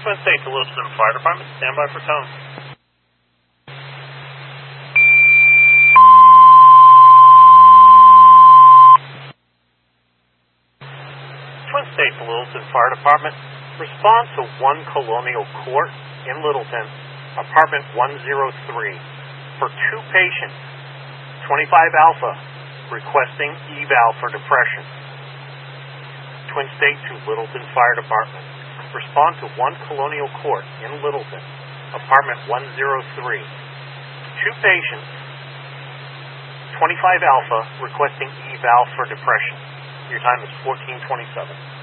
Twin State to Lewiston Fire Department. Stand by for tone. Twin State to Littleton Fire Department. Respond to 1 Colonial Court in Littleton, apartment 103, for 2 patients, 25 Alpha, requesting eval for depression. Twin State to Littleton Fire Department. Respond to 1 Colonial Court in Littleton, apartment 103, 2 patients, 25 Alpha, requesting eval for depression. Your time is 14:27.